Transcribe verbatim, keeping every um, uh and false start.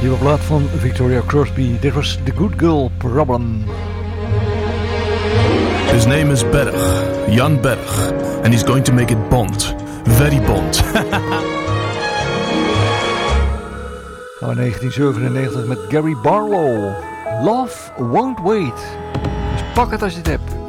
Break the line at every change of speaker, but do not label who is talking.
Nieuwe plaat van Victoria Crosby. Dit was The Good Girl Problem.
His name is Berg, Jan Berg, and he's going to make it Bond. Very Bond.
Gaan we negentien zevenennegentig met Gary Barlow. Love Won't Wait. Dus pak het als je het hebt.